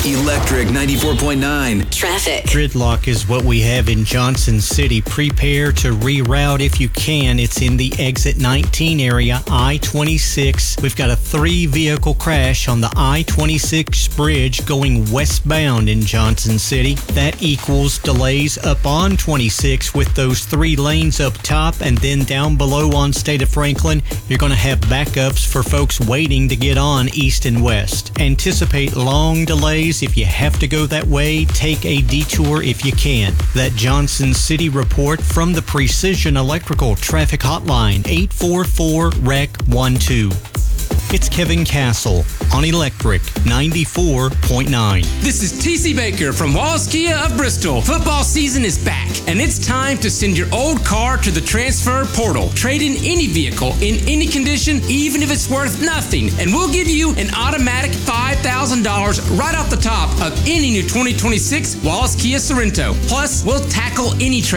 Electric 94.9. Traffic. Gridlock is what we have in Johnson City. Prepare to reroute if you can. It's in the exit 19 area, I-26. We've got a 3-vehicle crash on the I-26 bridge going westbound in Johnson City. That equals delays up on 26 with those 3 lanes up top, and then down below on State of Franklin, you're going to have backups for folks waiting to get on east and west. Anticipate long delays. If you have to go that way, take a detour if you can. That Johnson City report from the Precision Electrical Traffic Hotline, 844-REC-12. It's Kevin Castle on Electric 94.9. This is TC Baker from Wallace Kia of Bristol. Football season is back, and it's time to send your old car to the transfer portal. Trade in any vehicle in any condition, even if it's worth nothing, and we'll give you an automatic $5,000 right off the top of any new 2026 Wallace Kia Sorento. Plus, we'll tackle any